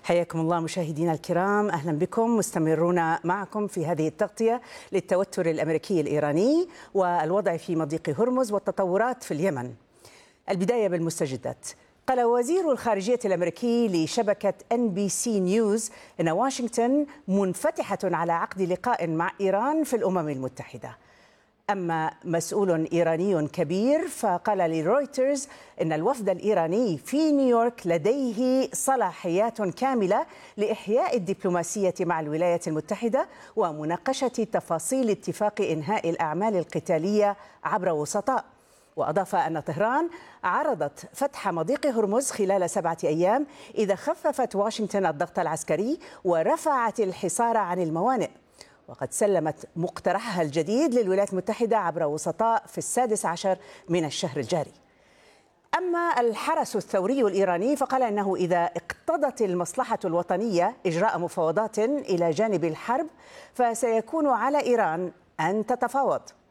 حياكم الله مشاهدينا الكرام، أهلا بكم. مستمرون معكم في هذه التغطية للتوتر الأمريكي الإيراني والوضع في مضيق هرمز والتطورات في اليمن. البداية بالمستجدات. قال وزير الخارجية الأمريكي لشبكة NBC نيوز إن واشنطن منفتحة على عقد لقاء مع إيران في الأمم المتحدة. أما مسؤول إيراني كبير فقال لرويترز إن الوفد الإيراني في نيويورك لديه صلاحيات كاملة لإحياء الدبلوماسية مع الولايات المتحدة ومناقشة تفاصيل اتفاق إنهاء الأعمال القتالية عبر وسطاء. وأضاف أن طهران عرضت فتح مضيق هرمز خلال 7 أيام إذا خففت واشنطن الضغط العسكري ورفعت الحصار عن الموانئ. وقد سلمت مقترحها الجديد للولايات المتحدة عبر وسطاء في 16 من الشهر الجاري. أما الحرس الثوري الإيراني فقال أنه إذا اقتضت المصلحة الوطنية إجراء مفاوضات إلى جانب الحرب فسيكون على إيران أن تتفاوض.